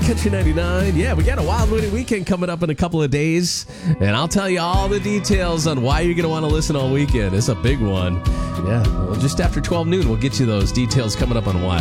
Country 99. Yeah, we got a Wild Winning Weekend coming up in a couple of days, and I'll tell you all the details on why you're going to want to listen all weekend. It's a big one. Yeah, well, just after 12 noon, we'll get you those details coming up on Wild.